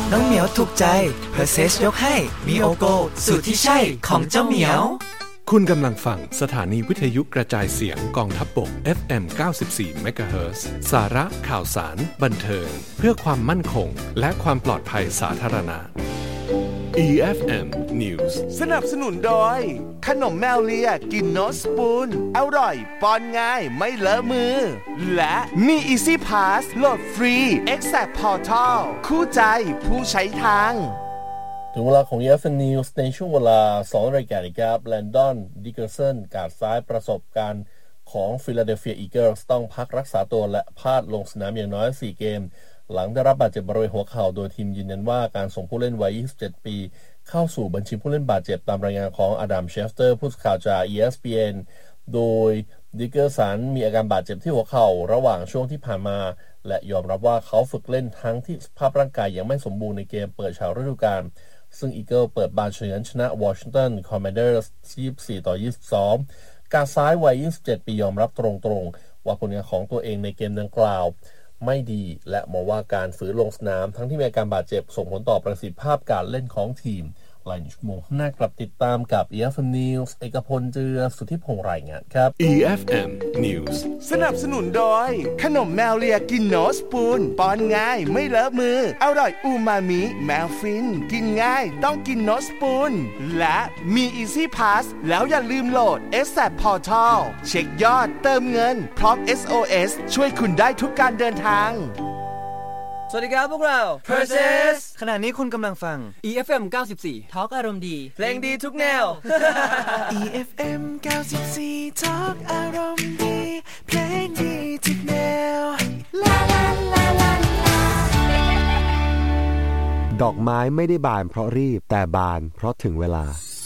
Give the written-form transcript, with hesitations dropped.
น้องเหมียวถูกใจเพอร์เซสยกให้มีโอโกสูตรที่ใช่ของเจ้าเหมียวคุณกำลังฟังสถานีวิทยุกระจายเสียงกองทัพบก FM 94 MHz สาระข่าวสารบันเทิงเพื่อความมั่นคงและความปลอดภัยสาธารณะ EFM News สนับสนุนโดยขนมแมวเลียกินโนสปูนอร่อยป้อนง่ายไม่เลอะมือและมี Easy Pass โหลดฟรี Exact Portal คู่ใจผู้ใช้ทางถึงเวลาของ EFM News ในช่วงเวลา 2 นาฬิกาครับแลนดอนดิเกอร์สันการ์ดซ้ายประสบการณ์ของฟิลาเดลเฟียอีเกิลส์ต้องพักรักษาตัวและพลาดลงสนามอย่างน้อย4เกมหลังได้รับบาดเจ็บบริเวณหัวเข่าโดยทีมยืนยันว่าการส่งผู้เล่นวัย27ปีเข้าสู่บัญชีผู้เล่นบาดเจ็บตามรายงานของอดัมเชฟสเตอร์ผู้สื่อข่าวจาก ESPN โดยดิเกอร์สันมีอาการบาดเจ็บที่หัวเข่าระหว่างช่วงที่ผ่านมาและยอมรับว่าเขาฝึกเล่นทั้งที่สภาพร่างกายยังไม่สมบูรณ์ในเกมเปิดฉากฤดูกาลซึ่งอีเกิลเปิดบ้านเฉือนชนะวอชิงตันคอมมานเดอร์ส24-22การซ้ายวัย27ปียอมรับตรงๆว่าผลงานของตัวเองในเกมดังกล่าวไม่ดีและมองว่าการฝืนลงสนามทั้งที่มีอาการบาดเจ็บส่งผลต่อประสิทธิภาพการเล่นของทีมหลายชั่วโมงหน้ากลับติดตามกับ EFM News เอกพลเจือสุทธิพงษ์รายงานครับ EFM News สนับสนุนโดยขนมแมวเลียกินโนสปูนป้อนง่ายไม่เลอะมืออร่อยอูมามิแมวฟินกินง่ายต้องกินโนสปูนและมี Easy Pass แล้วอย่าลืมโหลด Exact Portal เช็คยอดเติมเงินพร้อม SOS ช่วยคุณได้ทุกการเดินทางสวัสดีครับพวกเรา Process ขณะนี้คุณกำลังฟัง EFM 94 Talk อารมณ์ดีเพลงดีทุกแนว EFM 94 Talk อารมณ์ดีเพลงดีทุกแนวลาลาลาลาลาดอกไม้ไม่ได้บานเพราะรีบแต่บานเพราะถึงเวลา